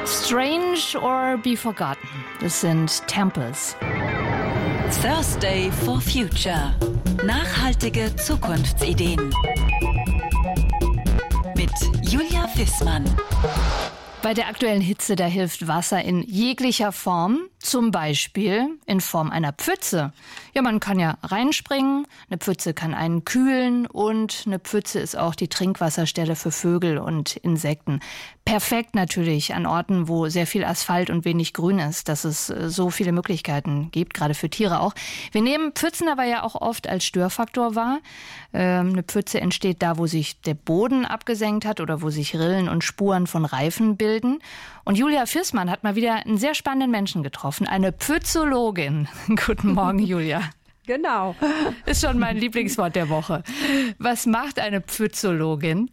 Strange or Be Forgotten. Das sind Temples. Thursday for Future. Nachhaltige Zukunftsideen. Mit Julia Wissmann. Bei der aktuellen Hitze, da hilft Wasser in jeglicher Form, zum Beispiel in Form einer Pfütze. Ja, man kann ja reinspringen, eine Pfütze kann einen kühlen und eine Pfütze ist auch die Trinkwasserstelle für Vögel und Insekten. Perfekt natürlich an Orten, wo sehr viel Asphalt und wenig Grün ist, dass es so viele Möglichkeiten gibt, gerade für Tiere auch. Wir nehmen Pfützen aber ja auch oft als Störfaktor wahr. Eine Pfütze entsteht da, wo sich der Boden abgesenkt hat oder wo sich Rillen und Spuren von Reifen bilden. Und Julia Wissmann hat mal wieder einen sehr spannenden Menschen getroffen, eine Pfützologin. Guten Morgen, Julia. Genau. Ist schon mein Lieblingswort der Woche. Was macht eine Pfützologin?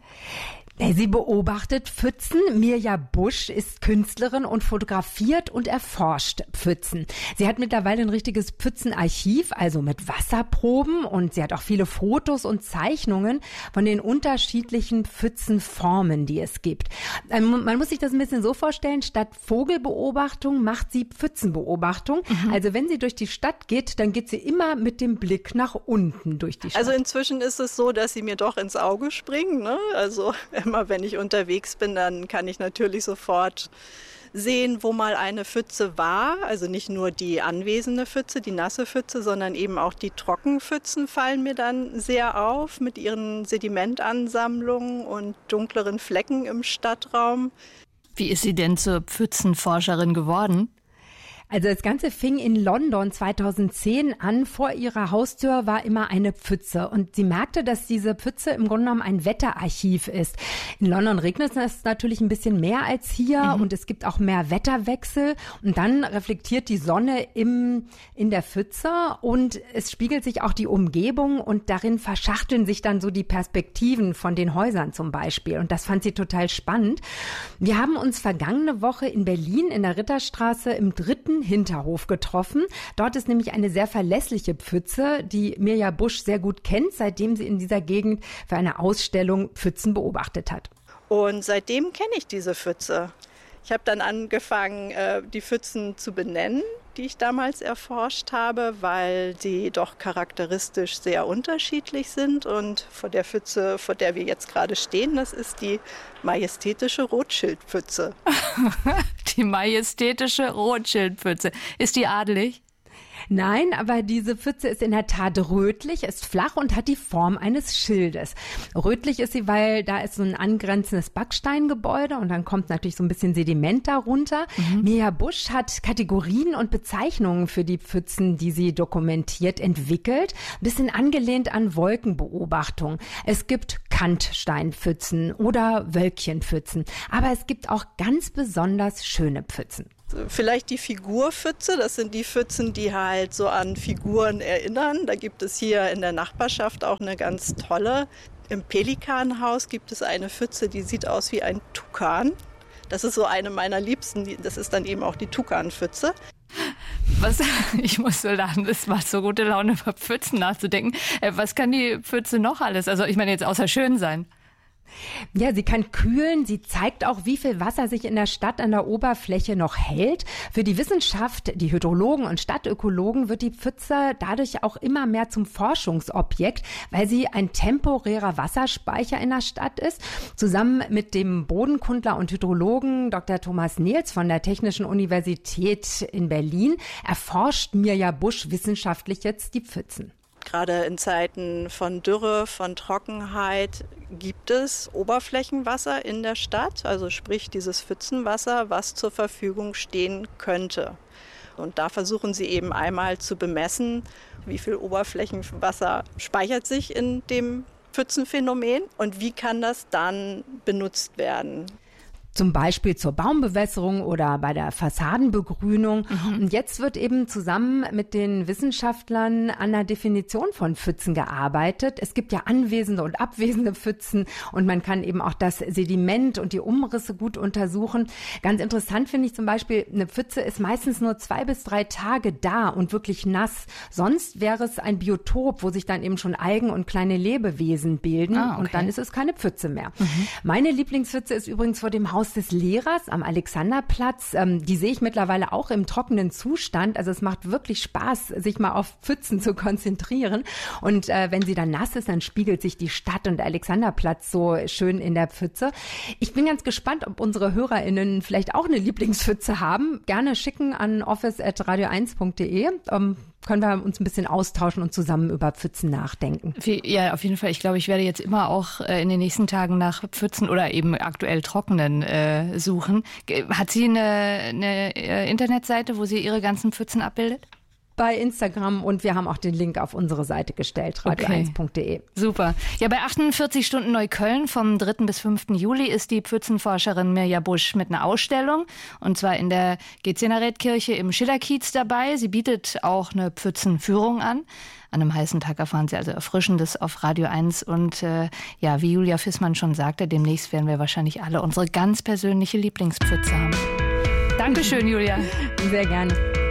Sie beobachtet Pfützen. Mirja Busch ist Künstlerin und fotografiert und erforscht Pfützen. Sie hat mittlerweile ein richtiges Pfützenarchiv, also mit Wasserproben, und sie hat auch viele Fotos und Zeichnungen von den unterschiedlichen Pfützenformen, die es gibt. Man muss sich das ein bisschen so vorstellen, statt Vogelbeobachtung macht sie Pfützenbeobachtung. Also wenn sie durch die Stadt geht, dann geht sie immer mit dem Blick nach unten durch die Stadt. Also inzwischen ist es so, dass sie mir doch ins Auge springen, ne? Also immer wenn ich unterwegs bin, dann kann ich natürlich sofort sehen, wo mal eine Pfütze war. Also nicht nur die anwesende Pfütze, die nasse Pfütze, sondern eben auch die Trockenpfützen fallen mir dann sehr auf mit ihren Sedimentansammlungen und dunkleren Flecken im Stadtraum. Wie ist sie denn zur Pfützenforscherin geworden? Also das Ganze fing in London 2010 an. Vor ihrer Haustür war immer eine Pfütze. Und sie merkte, dass diese Pfütze im Grunde genommen ein Wetterarchiv ist. In London regnet es natürlich ein bisschen mehr als hier und es gibt auch mehr Wetterwechsel. Und dann reflektiert die Sonne in der Pfütze und es spiegelt sich auch die Umgebung und darin verschachteln sich dann so die Perspektiven von den Häusern zum Beispiel. Und das fand sie total spannend. Wir haben uns vergangene Woche in Berlin in der Ritterstraße im 3. Hinterhof getroffen. Dort ist nämlich eine sehr verlässliche Pfütze, die Mirja Busch sehr gut kennt, seitdem sie in dieser Gegend für eine Ausstellung Pfützen beobachtet hat. Und seitdem kenne ich diese Pfütze. Ich habe dann angefangen, die Pfützen zu benennen, die ich damals erforscht habe, weil sie doch charakteristisch sehr unterschiedlich sind. Und vor der Pfütze, vor der wir jetzt gerade stehen, das ist die majestätische Rotschildpfütze. Die majestätische Rotschildpfütze. Ist die adelig? Nein, aber diese Pfütze ist in der Tat rötlich, ist flach und hat die Form eines Schildes. Rötlich ist sie, weil da ist so ein angrenzendes Backsteingebäude und dann kommt natürlich so ein bisschen Sediment darunter. Mirja Busch hat Kategorien und Bezeichnungen für die Pfützen, die sie dokumentiert, entwickelt. Ein bisschen angelehnt an Wolkenbeobachtung. Es gibt Kantsteinpfützen oder Wölkchenpfützen, aber es gibt auch ganz besonders schöne Pfützen. Vielleicht die Figurpfütze, das sind die Pfützen, die halt so an Figuren erinnern. Da gibt es hier in der Nachbarschaft auch eine ganz tolle. Im Pelikanhaus gibt es eine Pfütze, die sieht aus wie ein Tukan. Das ist so eine meiner Liebsten, das ist dann eben auch die Tukanpfütze. Ich muss so lachen, es macht so gute Laune, über Pfützen nachzudenken. Was kann die Pfütze noch alles? Also ich meine jetzt außer schön sein. Ja, sie kann kühlen. Sie zeigt auch, wie viel Wasser sich in der Stadt an der Oberfläche noch hält. Für die Wissenschaft, die Hydrologen und Stadtökologen, wird die Pfütze dadurch auch immer mehr zum Forschungsobjekt, weil sie ein temporärer Wasserspeicher in der Stadt ist. Zusammen mit dem Bodenkundler und Hydrologen Dr. Thomas Nehls von der Technischen Universität in Berlin erforscht Mirja Busch wissenschaftlich jetzt die Pfützen. Gerade in Zeiten von Dürre, von Trockenheit gibt es Oberflächenwasser in der Stadt, also sprich dieses Pfützenwasser, was zur Verfügung stehen könnte. Und da versuchen sie eben einmal zu bemessen, wie viel Oberflächenwasser speichert sich in dem Pfützenphänomen und wie kann das dann benutzt werden. Zum Beispiel zur Baumbewässerung oder bei der Fassadenbegrünung. Und jetzt wird eben zusammen mit den Wissenschaftlern an der Definition von Pfützen gearbeitet. Es gibt ja anwesende und abwesende Pfützen und man kann eben auch das Sediment und die Umrisse gut untersuchen. Ganz interessant finde ich zum Beispiel, eine Pfütze ist meistens nur 2 bis 3 Tage da und wirklich nass. Sonst wäre es ein Biotop, wo sich dann eben schon Algen und kleine Lebewesen bilden. Und dann ist es keine Pfütze mehr. Meine Lieblingspfütze ist übrigens vor dem Haus Haus des Lehrers am Alexanderplatz. Die sehe ich mittlerweile auch im trockenen Zustand. Also es macht wirklich Spaß, sich mal auf Pfützen zu konzentrieren. Und wenn sie dann nass ist, dann spiegelt sich die Stadt und der Alexanderplatz so schön in der Pfütze. Ich bin ganz gespannt, ob unsere HörerInnen vielleicht auch eine Lieblingspfütze haben. Gerne schicken an office@radio1.de. Können wir uns ein bisschen austauschen und zusammen über Pfützen nachdenken. Ja, auf jeden Fall. Ich glaube, ich werde jetzt immer auch in den nächsten Tagen nach Pfützen oder eben aktuell trockenen suchen. Hat sie eine Internetseite, wo sie ihre ganzen Pfützen abbildet? Bei Instagram und wir haben auch den Link auf unsere Seite gestellt, radio1.de. Super. Ja, bei 48 Stunden Neukölln vom 3. bis 5. Juli ist die Pfützenforscherin Mirja Busch mit einer Ausstellung und zwar in der Gezenaretkirche im Schillerkiez dabei. Sie bietet auch eine Pfützenführung an. An einem heißen Tag erfahren Sie also Erfrischendes auf Radio 1 und ja, wie Julia Fissmann schon sagte, demnächst werden wir wahrscheinlich alle unsere ganz persönliche Lieblingspfütze haben. Dankeschön, Julia. Sehr gerne.